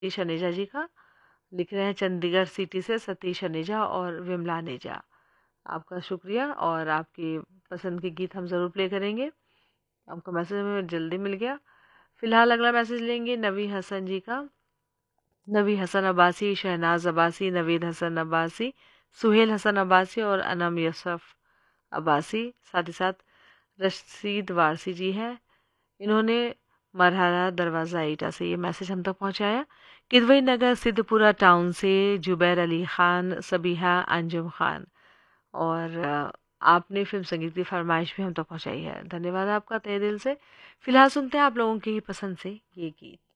सतीश अनेजा जी का। लिख रहे हैं चंडीगढ़ सिटी से सतीश अनेजा और विमला अनेजा। आपका शुक्रिया, और आपकी पसंद के गीत हम ज़रूर प्ले करेंगे। आपका मैसेज हमें जल्दी मिल गया। फिलहाल अगला मैसेज लेंगे नवी हसन जी का। नवी हसन अब्बासी, शहनाज अब्बासी, नवीद हसन अब्बासी, सुहेल हसन अब्बासी और अनम यूसुफ अब्बासी, साथ ही साथ रशीद वारसी जी हैं। इन्होंने मरहरा दरवाज़ा ईटा से ये मैसेज हम तक पहुंचाया। किदवई नगर सिद्धपुरा टाउन से जुबैर अली ख़ान, सबीहा अंजुम ख़ान, और आपने फिल्म संगीत की फरमाइश भी हम तक पहुंचाई है। धन्यवाद आपका तहे दिल से। फिलहाल सुनते हैं आप लोगों की ही पसंद से ये गीत।